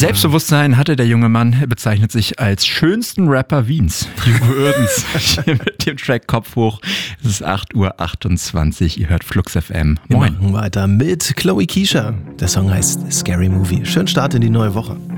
Selbstbewusstsein hatte der junge Mann. Er bezeichnet sich als schönsten Rapper Wiens. Hugo Uerdens hier mit dem Track Kopf hoch. Es ist 8:28 Uhr. Ihr hört Flux FM. Moin. Wir machen weiter mit Chloe Keisha. Der Song heißt Scary Movie. Schönen Start in die neue Woche.